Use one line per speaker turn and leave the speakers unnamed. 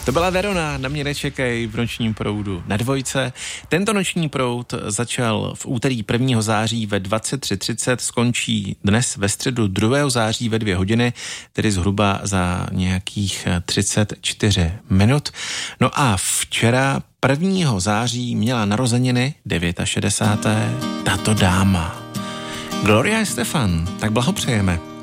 To byla Verona, na mě nečekej v nočním proudu na Dvojce. Tento noční proud začal v úterý 1. září ve 23:30, skončí dnes ve středu 2. září ve 2 hodiny, tedy zhruba za nějakých 34 minut. No a včera 1. září měla narozeniny 69. tato dáma. Gloria Estefan, tak blahopřejeme.